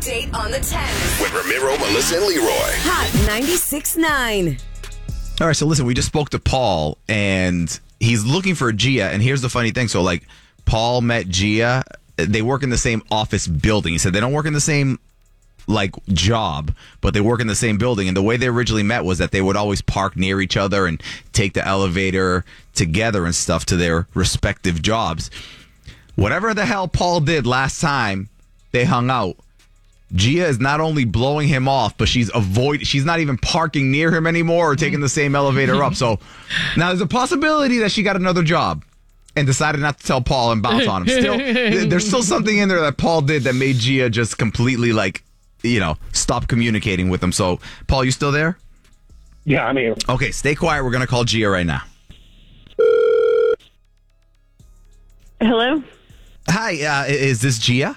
update on the 10s. With Ramiro, Melissa, and Leroy. Hot 96.9. All right, so listen, we just spoke to Paul, and he's looking for Gia, and here's the funny thing. So, like, Paul met Gia. They work in the same office building. He said they don't work in the same, like, job, but they work in the same building. And the way they originally met was that they would always park near each other and take the elevator together and stuff to their respective jobs. Whatever the hell Paul did last time they hung out, Gia is not only blowing him off, but she's not even parking near him anymore or taking the same elevator up. So now there's a possibility that she got another job and decided not to tell Paul and bounce on him. Still, there's still something in there that Paul did that made Gia just completely, like, stop communicating with him. So, Paul, you still there? Yeah, I'm here. Okay, stay quiet. We're going to call Gia right now. Hello? Hi, is this Gia?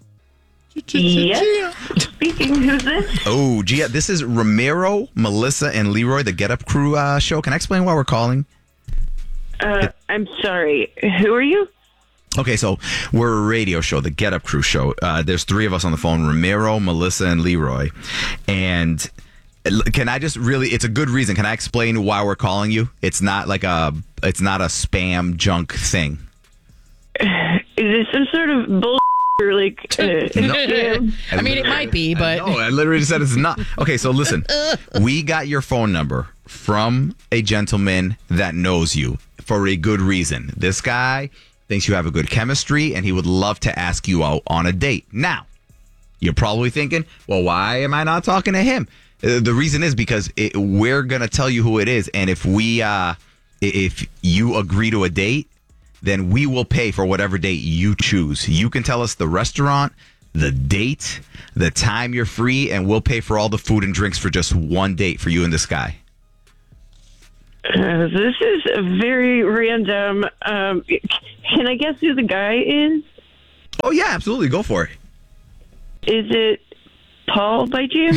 Yes. Speaking. Who's this? Oh, Gia, this is Ramiro, Melissa, and Leroy, the Get Up Crew show. Can I explain why we're calling? I'm sorry. Who are you? Okay, so we're a radio show, the Get Up Crew show. There's three of us on the phone, Ramiro, Melissa, and Leroy. And can I just it's a good reason. Can I explain why we're calling you? It's not it's not a spam junk thing. Is this some sort of bull or like? No. I mean, it might be, but no, I literally just said it's not. Okay, so listen, we got your phone number from a gentleman that knows you for a good reason. This guy thinks you have a good chemistry, and he would love to ask you out on a date. Now, you're probably thinking, well, why am I not talking to him? The reason is because we're going to tell you who it is, and if you agree to a date, then we will pay for whatever date you choose. You can tell us the restaurant, the date, the time you're free, and we'll pay for all the food and drinks for just one date for you and this guy. This is a very random. Can I guess who the guy is? Oh, yeah, absolutely. Go for it. Is it Paul by chance?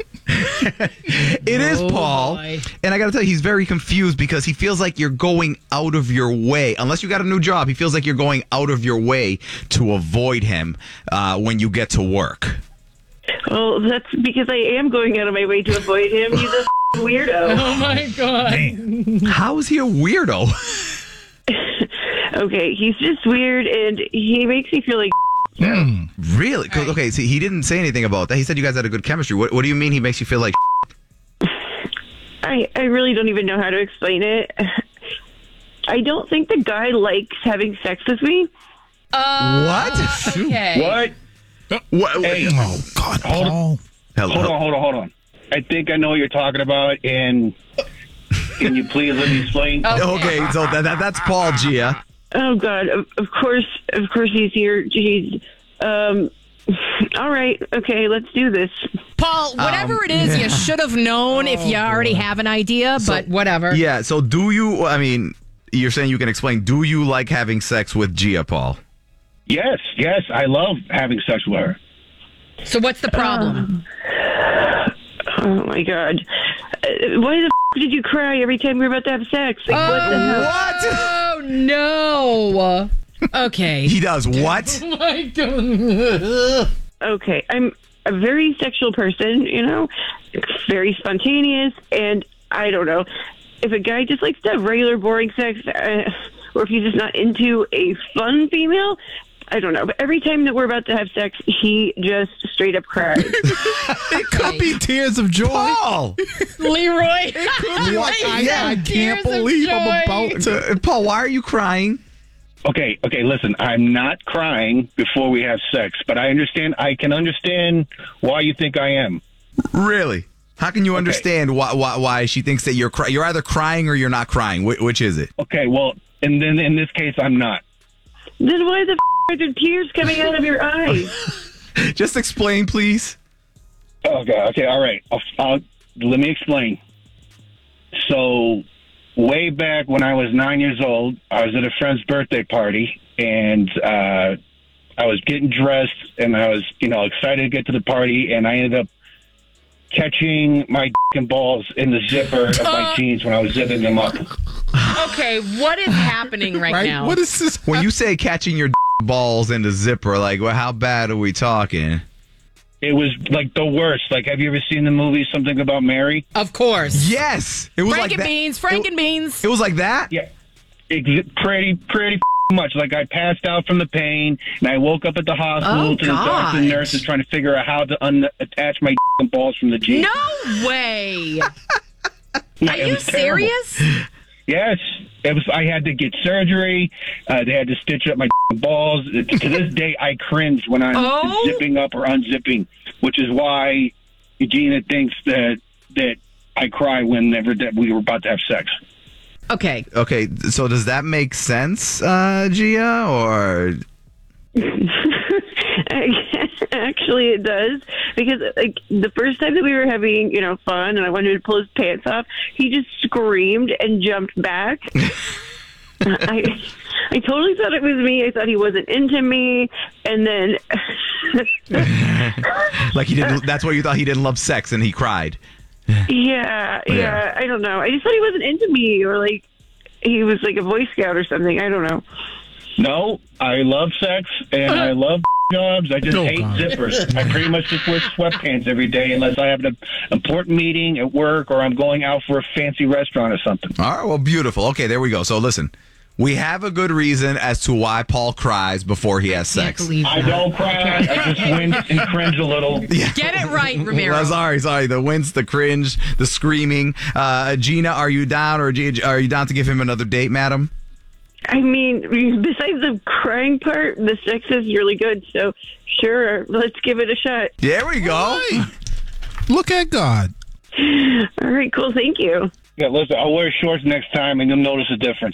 It is Paul. Boy. And I got to tell you, he's very confused because he feels like you're going out of your way. Unless you got a new job, he feels like you're going out of your way to avoid him when you get to work. Well, that's because I am going out of my way to avoid him. He's a weirdo. oh my god! How is he a weirdo? Okay, he's just weird, and he makes me feel like. Really? 'Cause, okay, see, he didn't say anything about that. He said you guys had a good chemistry. What do you mean he makes you feel like? I really don't even know how to explain it. I don't think the guy likes having sex with me. What? Okay. What? What? Hey, Oh, God, Paul. Hello. hold on. I think I know what you're talking about, and can you please let me explain? Okay, so that's Paul, Gia. Oh God! Of course he's here. Jeez. All right. Okay, let's do this. Paul, whatever it is, you should have known if you already have an idea, but whatever. Yeah, so do you, I mean, you're saying you can explain, do you like having sex with Gia, Paul? Yes, I love having sex with her. So what's the problem? Oh my God! Why the did you cry every time we were about to have sex? Like, what the hell? Oh, no. Okay. He does what? Oh, my God. Okay, I'm a very sexual person, very spontaneous, and I don't know. If a guy just likes to have regular boring sex, or if he's just not into a fun female, I don't know. But every time that we're about to have sex, he just straight up cries. It could be tears of joy. Paul! Leroy. I can't believe I'm about to. Paul, why are you crying? Okay, listen, I'm not crying before we have sex, but I can understand why you think I am. Really? How can you understand why she thinks that you're you're either crying or you're not crying? Which is it? Okay, well, and then in this case, I'm not. Then why the are there tears coming out of your eyes? Just explain, please. Okay, all right. Let me explain. So, way back when I was 9 years old, I was at a friend's birthday party, and I was getting dressed, and I was, excited to get to the party, and I ended up catching my and balls in the zipper of my jeans when I was zipping them up. Okay, what is happening right now? What is this? When you say catching your balls in the zipper, like, well, how bad are we talking? It was like the worst. Like, have you ever seen the movie Something About Mary? Of course. Yes, it was like that. Frankenbeans. It was like that. Yeah, pretty much. Like, I passed out from the pain, and I woke up at the hospital to the doctor and nurses trying to figure out how to unattach my balls from the jeans. No way. Yeah, Are you serious? Yes, it was. I had to get surgery. They had to stitch up my balls. To this day, I cringe when I'm zipping up or unzipping, which is why Gina thinks that I cry whenever that we were about to have sex. Okay. Okay, so does that make sense, Gia, or? Actually, it does, because like the first time that we were having, fun, and I wanted to pull his pants off, he just screamed and jumped back. I totally thought it was me. I thought he wasn't into me, and then like he didn't. That's what you thought, he didn't love sex, and he cried. Yeah. I don't know. I just thought he wasn't into me, or like he was like a Boy Scout or something. I don't know. No, I love sex and I love jobs. I just hate zippers. I pretty much just wear sweatpants every day unless I have an important meeting at work or I'm going out for a fancy restaurant or something. All right, well, beautiful. Okay, there we go. So listen, we have a good reason as to why Paul cries before he has sex. I don't cry. I just wince and cringe a little. Yeah. Get it right, Ramiro. Well, sorry. The wince, the cringe, the screaming. Gina, are you down, or are you down to give him another date, madam? I mean, besides the crying part, the sex is really good. So, sure, let's give it a shot. There we go. Right. Look at God. All right, cool. Thank you. Yeah, listen, I'll wear shorts next time and you'll notice a difference.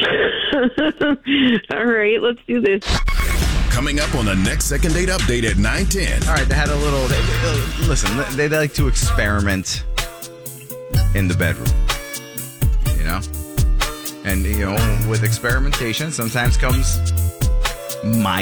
All right, let's do this. Coming up on the next Second Date Update at 9:10. All right, they had a little. Listen, they like to experiment in the bedroom. You know? And, with experimentation sometimes comes my